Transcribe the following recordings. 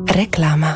Reklama.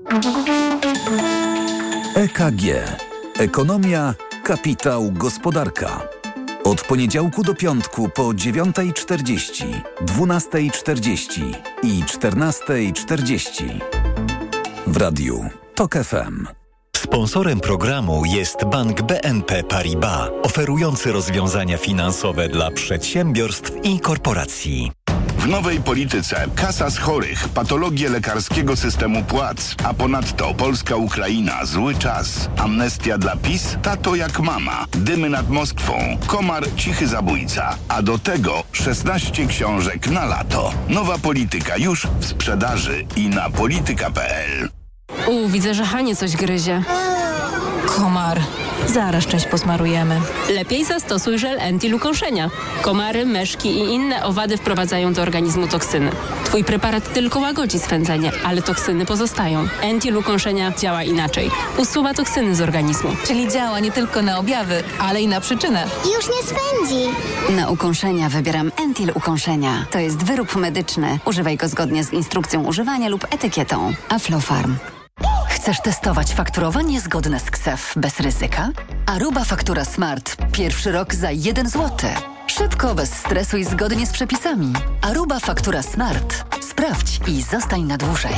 EKG. Ekonomia, kapitał, gospodarka. Od poniedziałku do piątku po 9:40, 12:40 i 14:40. W radiu TOK FM. Sponsorem programu jest Bank BNP Paribas, oferujący rozwiązania finansowe dla przedsiębiorstw i korporacji. W nowej polityce kasa z chorych, patologie lekarskiego systemu płac, a ponadto Polska-Ukraina, zły czas, amnestia dla PiS, tato jak mama, dymy nad Moskwą, komar, cichy zabójca, a do tego 16 książek na lato. Nowa polityka już w sprzedaży i na polityka.pl. Widzę, że Hanie coś gryzie. Komar. Zaraz część posmarujemy. Lepiej zastosuj żel Entil ukąszenia. Komary, meszki i inne owady wprowadzają do organizmu toksyny. Twój preparat tylko łagodzi swędzenie, ale toksyny pozostają. Entil ukąszenia działa inaczej. Usuwa toksyny z organizmu. Czyli działa nie tylko na objawy, ale i na przyczynę. Już nie swędzi. Na ukąszenia wybieram Entil ukąszenia. To jest wyrób medyczny. Używaj go zgodnie z instrukcją używania lub etykietą. Aflofarm. Chcesz testować fakturowanie zgodne z KSEF bez ryzyka? Aruba Faktura Smart. Pierwszy rok za 1 zł. Szybko, bez stresu i zgodnie z przepisami. Aruba Faktura Smart. Sprawdź i zostań na dłużej.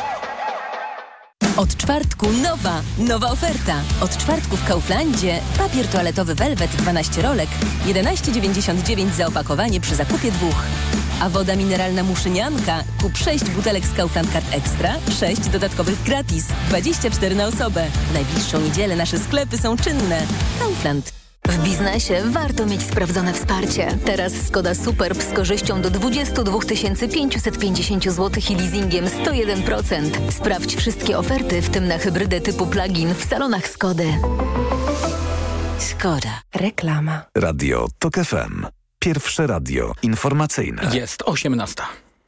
Od czwartku nowa oferta. Od czwartku w Kauflandzie papier toaletowy Velvet 12 rolek, 11,99 za opakowanie przy zakupie 2. A woda mineralna Muszynianka, kup 6 butelek z Kaufland Card Extra, 6 dodatkowych gratis, 24 na osobę. W najbliższą niedzielę nasze sklepy są czynne. Kaufland. W biznesie warto mieć sprawdzone wsparcie. Teraz Skoda Superb z korzyścią do 22 550 zł i leasingiem 101%. Sprawdź wszystkie oferty, w tym na hybrydę typu plug-in w salonach Skody. Szkoda. Reklama. Radio TOK FM. Pierwsze radio informacyjne. Jest 18.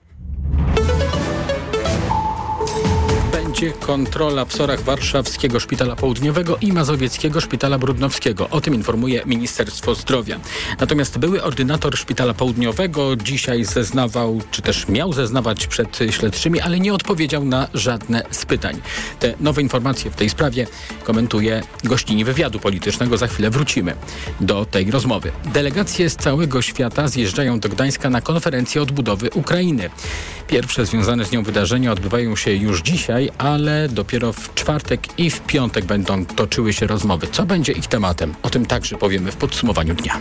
Będzie kontrola w SOR-ach Warszawskiego Szpitala Południowego i Mazowieckiego Szpitala Brudnowskiego. O tym informuje Ministerstwo Zdrowia. Natomiast były ordynator Szpitala Południowego dzisiaj zeznawał, czy też miał zeznawać przed śledczymi, ale nie odpowiedział na żadne z pytań. Te nowe informacje w tej sprawie komentuje gościni wywiadu politycznego. Za chwilę wrócimy do tej rozmowy. Delegacje z całego świata zjeżdżają do Gdańska na konferencję odbudowy Ukrainy. Pierwsze związane z nią wydarzenia odbywają się już dzisiaj, ale dopiero w czwartek i w piątek będą toczyły się rozmowy. Co będzie ich tematem? O tym także powiemy w podsumowaniu dnia.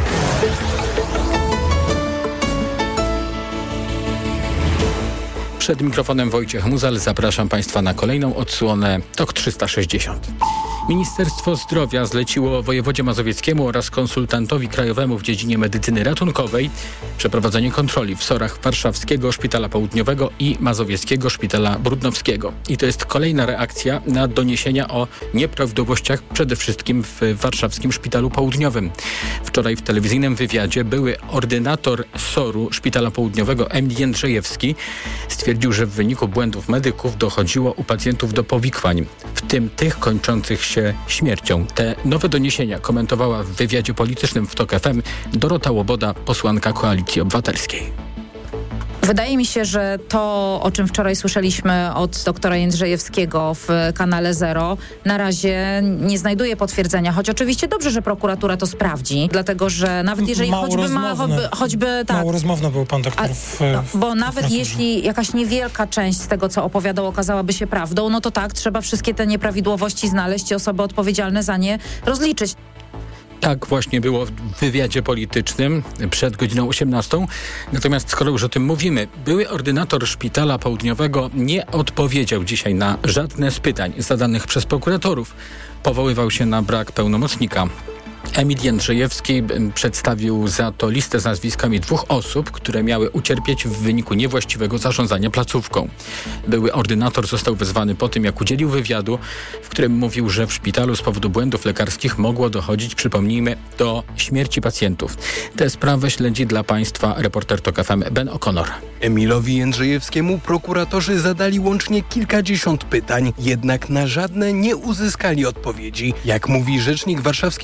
Przed mikrofonem Wojciech Muzal. Zapraszam Państwa na kolejną odsłonę TOK 360. Ministerstwo Zdrowia zleciło wojewodzie mazowieckiemu oraz konsultantowi krajowemu w dziedzinie medycyny ratunkowej przeprowadzenie kontroli w SOR-ach Warszawskiego Szpitala Południowego i Mazowieckiego Szpitala Brudnowskiego. I to jest kolejna reakcja na doniesienia o nieprawidłowościach przede wszystkim w Warszawskim Szpitalu Południowym. Wczoraj w telewizyjnym wywiadzie były ordynator SOR-u Szpitala Południowego Emil Jędrzejewski stwierdził, że w wyniku błędów medyków dochodziło u pacjentów do powikłań, w tym tych kończących się śmiercią. Te nowe doniesienia komentowała w wywiadzie politycznym w TOK FM Dorota Łoboda, posłanka Koalicji Obywatelskiej. Wydaje mi się, że to, o czym wczoraj słyszeliśmy od doktora Jędrzejewskiego w kanale Zero, na razie nie znajduje potwierdzenia, choć oczywiście dobrze, że prokuratura to sprawdzi, dlatego że nawet jeżeli choćby tak. Mało rozmowny był pan doktor bo nawet jeśli jakaś niewielka część z tego, co opowiadał, okazałaby się prawdą, no to tak, trzeba wszystkie te nieprawidłowości znaleźć i osoby odpowiedzialne za nie rozliczyć. Tak właśnie było w wywiadzie politycznym przed godziną 18. Natomiast skoro już o tym mówimy, były ordynator Szpitala Południowego nie odpowiedział dzisiaj na żadne z pytań zadanych przez prokuratorów. Powoływał się na brak pełnomocnika. Emil Jędrzejewski przedstawił za to listę z nazwiskami 2 osób, które miały ucierpieć w wyniku niewłaściwego zarządzania placówką. Były ordynator został wezwany po tym, jak udzielił wywiadu, w którym mówił, że w szpitalu z powodu błędów lekarskich mogło dochodzić, przypomnijmy, do śmierci pacjentów. Tę sprawę śledzi dla Państwa reporter TOK FM Ben O'Connor. Emilowi Jędrzejewskiemu prokuratorzy zadali łącznie kilkadziesiąt pytań, jednak na żadne nie uzyskali odpowiedzi. Jak mówi rzecznik warszawskiej prokuratury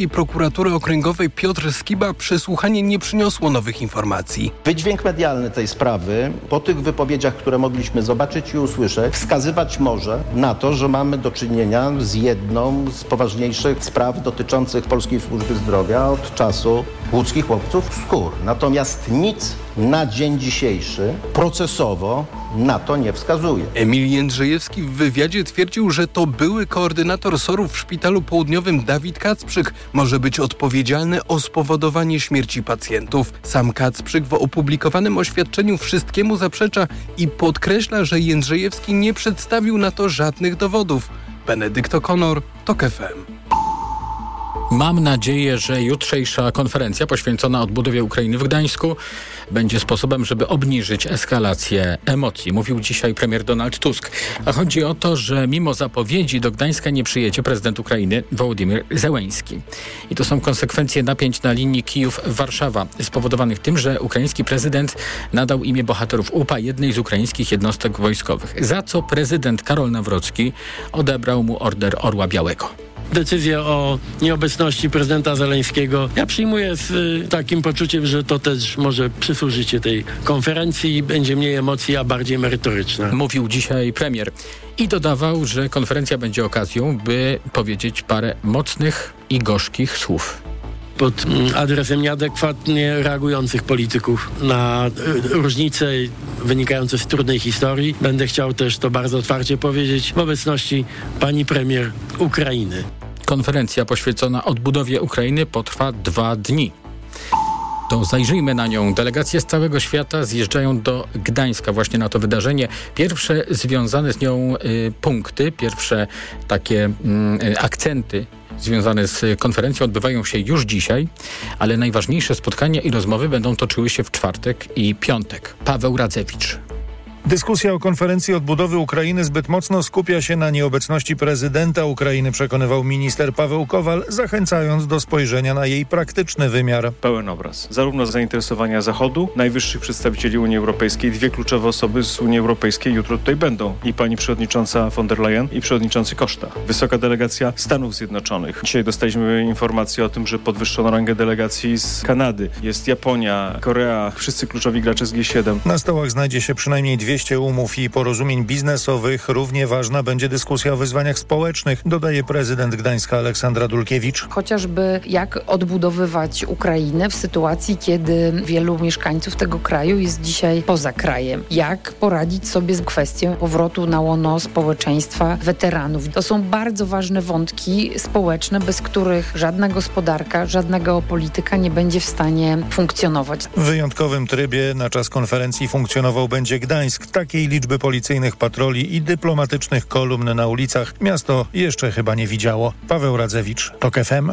Prokuratury Okręgowej Piotr Skiba przesłuchanie nie przyniosło nowych informacji. Wydźwięk medialny tej sprawy po tych wypowiedziach, które mogliśmy zobaczyć i usłyszeć, wskazywać może na to, że mamy do czynienia z jedną z poważniejszych spraw dotyczących Polskiej Służby Zdrowia od czasu łódzkich łowców skór. Natomiast nic na dzień dzisiejszy procesowo na to nie wskazuje. Emil Jędrzejewski w wywiadzie twierdził, że to były koordynator SOR-ów w Szpitalu Południowym Dawid Kacprzyk może być odpowiedzialny o spowodowanie śmierci pacjentów. Sam Kacprzyk w opublikowanym oświadczeniu wszystkiemu zaprzecza i podkreśla, że Jędrzejewski nie przedstawił na to żadnych dowodów. Benedykt O'Connor, TOK FM. Mam nadzieję, że jutrzejsza konferencja poświęcona odbudowie Ukrainy w Gdańsku będzie sposobem, żeby obniżyć eskalację emocji, mówił dzisiaj premier Donald Tusk. A chodzi o to, że mimo zapowiedzi do Gdańska nie przyjedzie prezydent Ukrainy Wołodymyr Zełenski. I to są konsekwencje napięć na linii Kijów-Warszawa, spowodowanych tym, że ukraiński prezydent nadał imię bohaterów UPA jednej z ukraińskich jednostek wojskowych, za co prezydent Karol Nawrocki odebrał mu Order Orła Białego. Decyzję o nieobecności prezydenta Zełenskiego ja przyjmuję z takim poczuciem, że to też może przysłużyć się tej konferencji i będzie mniej emocji, a bardziej merytoryczna. Mówił dzisiaj premier i dodawał, że konferencja będzie okazją, by powiedzieć parę mocnych i gorzkich słów pod adresem nieadekwatnie reagujących polityków na różnice wynikające z trudnej historii. Będę chciał też to bardzo otwarcie powiedzieć w obecności pani premier Ukrainy. Konferencja poświęcona odbudowie Ukrainy potrwa 2 dni. To zajrzyjmy na nią. Delegacje z całego świata zjeżdżają do Gdańska właśnie na to wydarzenie. Pierwsze związane z nią punkty, pierwsze takie akcenty związane z konferencją odbywają się już dzisiaj, ale najważniejsze spotkania i rozmowy będą toczyły się w czwartek i piątek. Paweł Radzewicz. Dyskusja o konferencji odbudowy Ukrainy zbyt mocno skupia się na nieobecności prezydenta Ukrainy, przekonywał minister Paweł Kowal, zachęcając do spojrzenia na jej praktyczny wymiar. Pełen obraz. Zarówno zainteresowania Zachodu, najwyższych przedstawicieli Unii Europejskiej, 2 kluczowe osoby z Unii Europejskiej jutro tutaj będą. I pani przewodnicząca von der Leyen i przewodniczący Costa. Wysoka delegacja Stanów Zjednoczonych. Dzisiaj dostaliśmy informację o tym, że podwyższono rangę delegacji z Kanady. Jest Japonia, Korea, wszyscy kluczowi gracze z G7. Na stołach znajdzie się przynajmniej 200 umów i porozumień biznesowych. Równie ważna będzie dyskusja o wyzwaniach społecznych, dodaje prezydent Gdańska Aleksandra Dulkiewicz. Chociażby jak odbudowywać Ukrainę w sytuacji, kiedy wielu mieszkańców tego kraju jest dzisiaj poza krajem. Jak poradzić sobie z kwestią powrotu na łono społeczeństwa weteranów. To są bardzo ważne wątki społeczne, bez których żadna gospodarka, żadna geopolityka nie będzie w stanie funkcjonować. W wyjątkowym trybie na czas konferencji funkcjonował będzie Gdańsk. Takiej liczby policyjnych patroli i dyplomatycznych kolumn na ulicach miasto jeszcze chyba nie widziało. Paweł Radzewicz, TOK FM.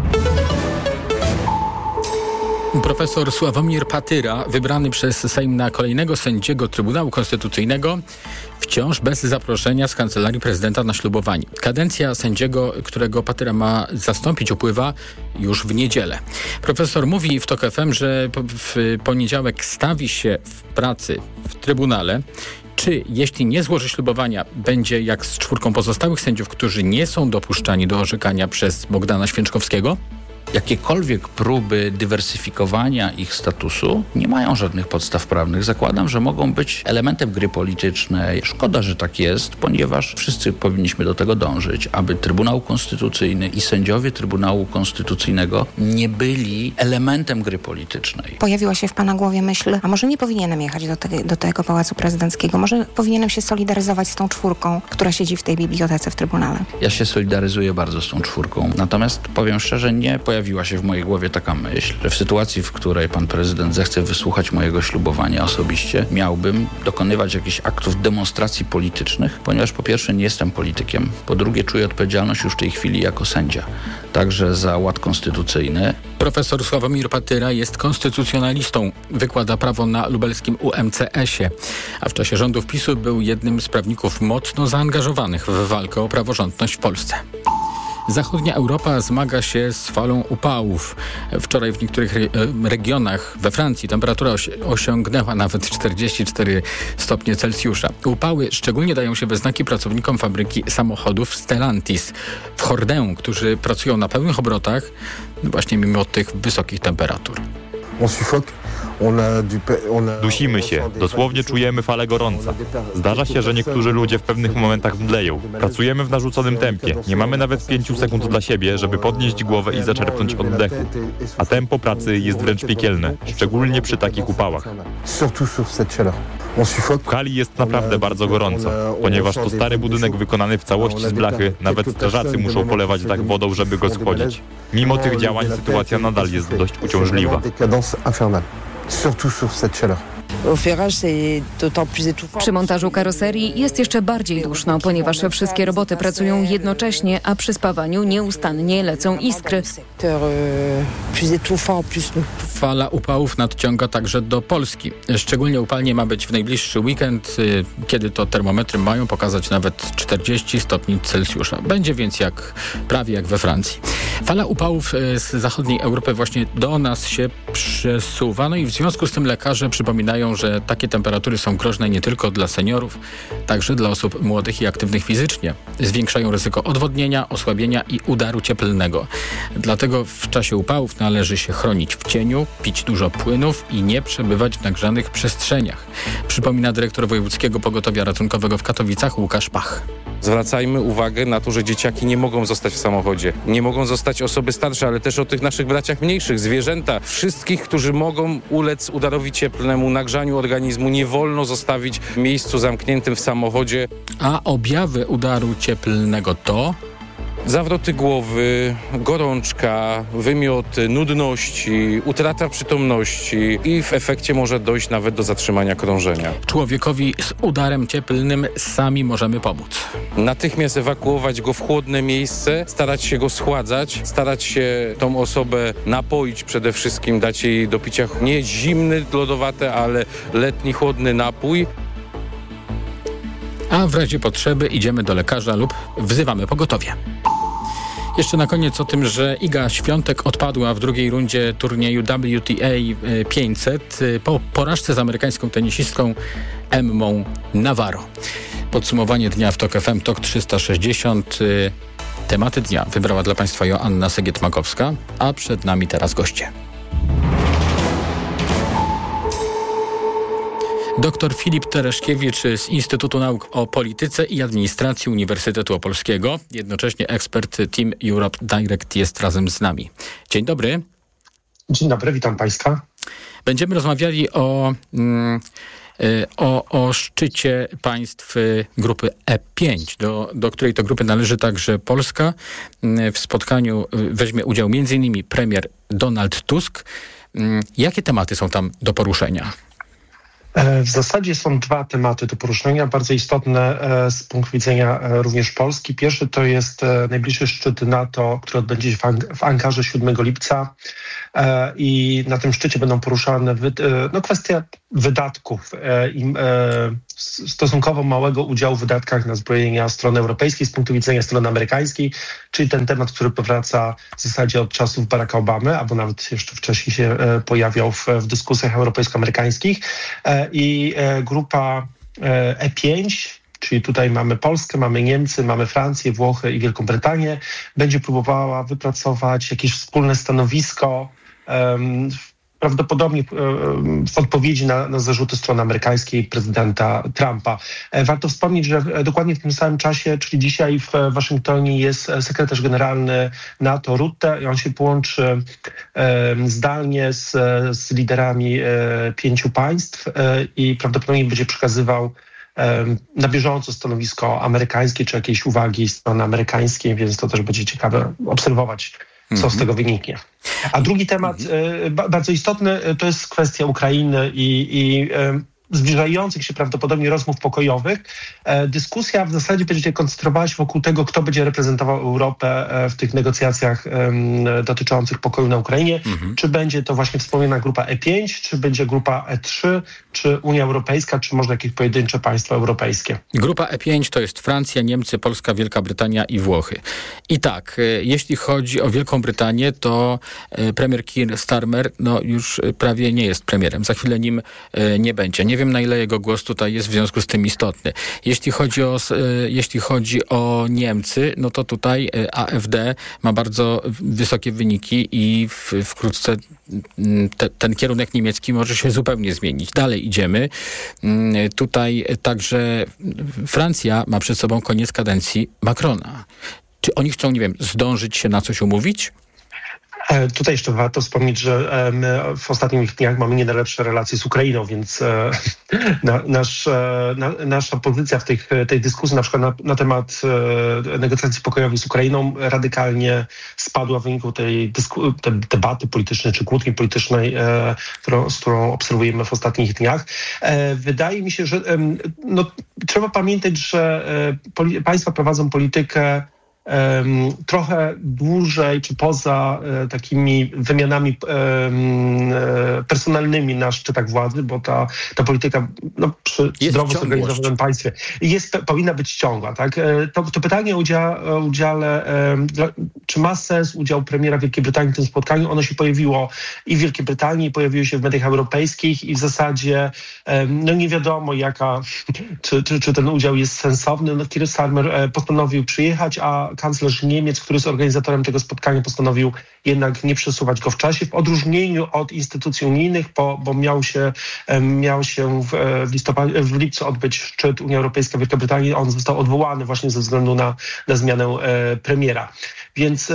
Profesor Sławomir Patyra, wybrany przez Sejm na kolejnego sędziego Trybunału Konstytucyjnego, wciąż bez zaproszenia z Kancelarii Prezydenta na ślubowanie. Kadencja sędziego, którego Patyra ma zastąpić, upływa już w niedzielę. Profesor mówi w TOK FM, że w poniedziałek stawi się w pracy w Trybunale. Czy jeśli nie złoży ślubowania, będzie jak z 4 pozostałych sędziów, którzy nie są dopuszczani do orzekania przez Bogdana Święczkowskiego? Jakiekolwiek próby dywersyfikowania ich statusu nie mają żadnych podstaw prawnych. Zakładam, że mogą być elementem gry politycznej. Szkoda, że tak jest, ponieważ wszyscy powinniśmy do tego dążyć, aby Trybunał Konstytucyjny i sędziowie Trybunału Konstytucyjnego nie byli elementem gry politycznej. Pojawiła się w pana głowie myśl, a może nie powinienem jechać do tego Pałacu Prezydenckiego, może powinienem się solidaryzować z tą 4, która siedzi w tej bibliotece w Trybunale. Ja się solidaryzuję bardzo z tą 4, natomiast powiem szczerze, nie pojawiła się w mojej głowie taka myśl, że w sytuacji, w której pan prezydent zechce wysłuchać mojego ślubowania osobiście, miałbym dokonywać jakichś aktów demonstracji politycznych, ponieważ po pierwsze nie jestem politykiem, po drugie czuję odpowiedzialność już w tej chwili jako sędzia, także za ład konstytucyjny. Profesor Sławomir Patyra jest konstytucjonalistą, wykłada prawo na lubelskim UMCS-ie, a w czasie rządów PiS-u był jednym z prawników mocno zaangażowanych w walkę o praworządność w Polsce. Zachodnia Europa zmaga się z falą upałów. Wczoraj w niektórych regionach we Francji temperatura osiągnęła nawet 44 stopnie Celsjusza. Upały szczególnie dają się we znaki pracownikom fabryki samochodów Stellantis w Hordę, którzy pracują na pełnych obrotach właśnie mimo tych wysokich temperatur. Dusimy się, dosłownie czujemy falę gorąca. Zdarza się, że niektórzy ludzie w pewnych momentach mdleją. Pracujemy w narzuconym tempie. Nie mamy nawet 5 sekund dla siebie, żeby podnieść głowę i zaczerpnąć oddechu. A tempo pracy jest wręcz piekielne, szczególnie przy takich upałach. W hali jest naprawdę bardzo gorąco, ponieważ to stary budynek wykonany w całości z blachy, nawet strażacy muszą polewać dach wodą, żeby go schłodzić. Mimo tych działań sytuacja nadal jest dość uciążliwa. Przy montażu karoserii jest jeszcze bardziej duszno, ponieważ wszystkie roboty pracują jednocześnie, a przy spawaniu nieustannie lecą iskry. Fala upałów nadciąga także do Polski. Szczególnie upalnie ma być w najbliższy weekend, kiedy to termometry mają pokazać nawet 40 stopni Celsjusza. Będzie więc prawie jak we Francji. Fala upałów z zachodniej Europy właśnie do nas się przesuwa. No i w związku z tym lekarze przypominają, że takie temperatury są groźne nie tylko dla seniorów, także dla osób młodych i aktywnych fizycznie. Zwiększają ryzyko odwodnienia, osłabienia i udaru cieplnego. Dlatego w czasie upałów należy się chronić w cieniu, pić dużo płynów i nie przebywać w nagrzanych przestrzeniach. Przypomina dyrektor Wojewódzkiego Pogotowia Ratunkowego w Katowicach Łukasz Pach. Zwracajmy uwagę na to, że dzieciaki nie mogą zostać w samochodzie. Nie mogą zostać osoby starsze, ale też o tych naszych braciach mniejszych, zwierzęta. Wszystkich, którzy mogą ulec udarowi cieplnemu, nagrzaniu organizmu, nie wolno zostawić w miejscu zamkniętym w samochodzie. A objawy udaru cieplnego to? Zawroty głowy, gorączka, wymioty, nudności, utrata przytomności i w efekcie może dojść nawet do zatrzymania krążenia. Człowiekowi z udarem cieplnym sami możemy pomóc. Natychmiast ewakuować go w chłodne miejsce, starać się go schładzać, starać się tą osobę napoić przede wszystkim, dać jej do picia nie zimny, lodowate, ale letni, chłodny napój. A w razie potrzeby idziemy do lekarza lub wzywamy pogotowie. Jeszcze na koniec o tym, że Iga Świątek odpadła w drugiej rundzie turnieju WTA 500 po porażce z amerykańską tenisistką Emmą Navarro. Podsumowanie dnia w TOK FM, TOK 360. Tematy dnia wybrała dla Państwa Joanna Segiet-Makowska, a przed nami teraz goście. Dr Filip Tereszkiewicz z Instytutu Nauk o Polityce i Administracji Uniwersytetu Opolskiego, jednocześnie ekspert Team Europe Direct jest razem z nami. Dzień dobry. Dzień dobry, witam Państwa. Będziemy rozmawiali o szczycie państw grupy E5, do której to grupy należy także Polska. W spotkaniu weźmie udział m.in. premier Donald Tusk. Jakie tematy są tam do poruszenia? W zasadzie są dwa tematy do poruszenia, bardzo istotne z punktu widzenia również Polski. Pierwszy to jest najbliższy szczyt NATO, który odbędzie się w Ankarze 7 lipca i na tym szczycie będą poruszane kwestie wydatków i stosunkowo małego udziału w wydatkach na zbrojenia strony europejskiej z punktu widzenia strony amerykańskiej, czyli ten temat, który powraca w zasadzie od czasów Baracka Obamy, albo nawet jeszcze wcześniej się pojawiał w dyskusjach europejsko-amerykańskich. I grupa E5, czyli tutaj mamy Polskę, mamy Niemcy, mamy Francję, Włochy i Wielką Brytanię, będzie próbowała wypracować jakieś wspólne stanowisko, prawdopodobnie w odpowiedzi na zarzuty strony amerykańskiej prezydenta Trumpa. Warto wspomnieć, że dokładnie w tym samym czasie, czyli dzisiaj w Waszyngtonie jest sekretarz generalny NATO Rutte i on się połączy zdalnie z liderami 5 państw i prawdopodobnie będzie przekazywał na bieżąco stanowisko amerykańskie czy jakieś uwagi strony amerykańskiej, więc to też będzie ciekawe obserwować, co z tego wyniknie. A drugi temat bardzo istotny to jest kwestia Ukrainy i zbliżających się prawdopodobnie rozmów pokojowych, dyskusja w zasadzie będzie koncentrowała się wokół tego, kto będzie reprezentował Europę w tych negocjacjach dotyczących pokoju na Ukrainie. Czy będzie to właśnie wspomniana grupa E5, czy będzie grupa E3, czy Unia Europejska, czy może jakieś pojedyncze państwa europejskie. Grupa E5 to jest Francja, Niemcy, Polska, Wielka Brytania i Włochy. I tak, jeśli chodzi o Wielką Brytanię, to premier Keir Starmer już prawie nie jest premierem. Za chwilę nim nie będzie. Nie wiem, na ile jego głos tutaj jest w związku z tym istotny. Jeśli chodzi o Niemcy, no to tutaj AfD ma bardzo wysokie wyniki i wkrótce ten kierunek niemiecki może się zupełnie zmienić. Dalej idziemy. Tutaj także Francja ma przed sobą koniec kadencji Macrona. Czy oni chcą, nie wiem, zdążyć się na coś umówić? Tutaj jeszcze warto wspomnieć, że my w ostatnich dniach mamy nie najlepsze relacje z Ukrainą, więc nasza pozycja w tej dyskusji, na przykład na temat negocjacji pokojowych z Ukrainą, radykalnie spadła w wyniku tej debaty politycznej czy kłótni politycznej, z którą obserwujemy w ostatnich dniach. Wydaje mi się, że trzeba pamiętać, że państwa prowadzą politykę trochę dłużej, czy poza takimi wymianami personalnymi na szczytach władzy, bo ta polityka przy zdrowo zorganizowanym państwie powinna być ciągła. Tak? To pytanie o udziale, czy ma sens udział premiera Wielkiej Brytanii w tym spotkaniu? Ono się pojawiło i w Wielkiej Brytanii, pojawiło się w mediach europejskich i w zasadzie nie wiadomo czy ten udział jest sensowny. Keir Starmer postanowił przyjechać, a kanclerz Niemiec, który jest organizatorem tego spotkania, postanowił jednak nie przesuwać go w czasie, w odróżnieniu od instytucji unijnych, bo miał się w lipcu odbyć szczyt Unia Europejska Wielka Brytania. On został odwołany właśnie ze względu na zmianę premiera. Więc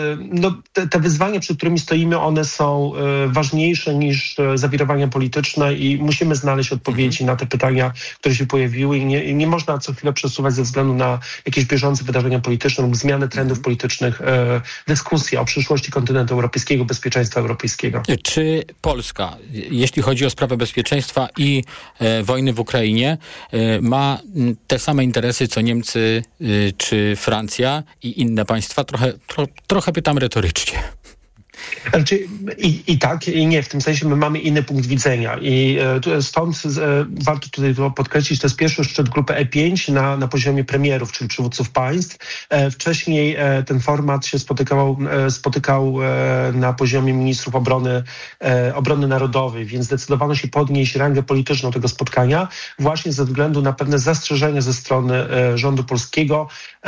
te wyzwania, przed którymi stoimy, one są ważniejsze niż zawirowania polityczne i musimy znaleźć odpowiedzi na te pytania, które się pojawiły i nie można co chwilę przesuwać ze względu na jakieś bieżące wydarzenia polityczne lub zmianę trendów politycznych dyskusji o przyszłości kontynentu europejskiego, bezpieczeństwa europejskiego. Czy Polska, jeśli chodzi o sprawę bezpieczeństwa i wojny w Ukrainie, ma te same interesy co Niemcy czy Francja i inne państwa? Trochę pytam retorycznie. Znaczy, i tak, i nie. W tym sensie my mamy inny punkt widzenia i stąd warto tutaj podkreślić, to jest pierwszy szczyt grupy E5 na poziomie premierów, czyli przywódców państw. Wcześniej ten format się spotykał na poziomie ministrów obrony narodowej, więc zdecydowano się podnieść rangę polityczną tego spotkania właśnie ze względu na pewne zastrzeżenia ze strony rządu polskiego,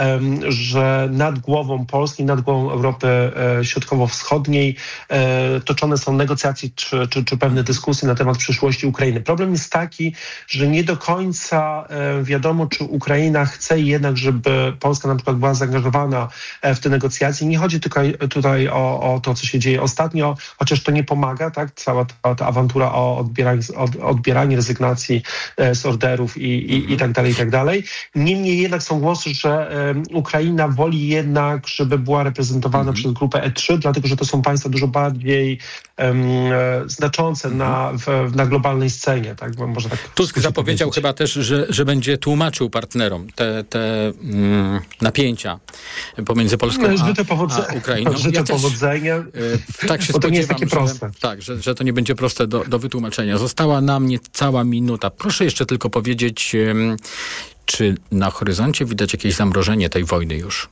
że nad głową Polski, nad głową Europy Środkowo-Wschodniej toczone są negocjacje czy pewne dyskusje na temat przyszłości Ukrainy. Problem jest taki, że nie do końca wiadomo, czy Ukraina chce jednak, żeby Polska na przykład była zaangażowana w te negocjacje. Nie chodzi tylko tutaj o to, co się dzieje ostatnio, chociaż to nie pomaga, tak? Cała ta awantura o odbieranie rezygnacji z orderów i tak dalej, i tak dalej. Niemniej jednak są głosy, że Ukraina woli jednak, żeby była reprezentowana przez grupę E3, dlatego, że to są państwa dużo bardziej znaczące na globalnej scenie. Tak? Może tak Tusk zapowiedział chyba też, że będzie tłumaczył partnerom te napięcia pomiędzy Polską a Ukrainą. Życzę powodzenia, tak się bo to nie jest spodziewam, takie proste. że to nie będzie proste do wytłumaczenia. Została nam niecała minuta. Proszę jeszcze tylko powiedzieć, czy na horyzoncie widać jakieś zamrożenie tej wojny już?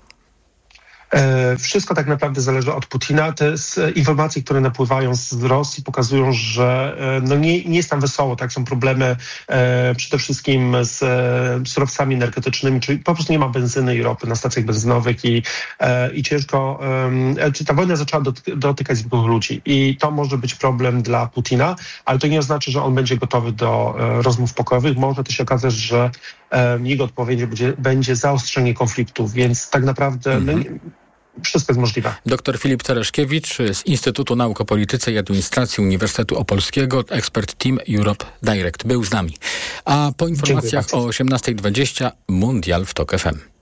Wszystko tak naprawdę zależy od Putina. Te informacje, które napływają z Rosji, pokazują, że nie jest tam wesoło. Tak? Są problemy przede wszystkim z surowcami energetycznymi, czyli po prostu nie ma benzyny i ropy na stacjach benzynowych i ciężko... Czy ta wojna zaczęła dotykać zwykłych ludzi i to może być problem dla Putina, ale to nie oznacza, że on będzie gotowy do rozmów pokojowych. Może też się okazać, że jego odpowiedzią będzie zaostrzenie konfliktów, więc tak naprawdę... Wszystko jest możliwe. Dr Filip Tereszkiewicz z Instytutu Nauk o Polityce i Administracji Uniwersytetu Opolskiego, ekspert Team Europe Direct był z nami. A po informacjach o 18:20 Mundial w TOK FM.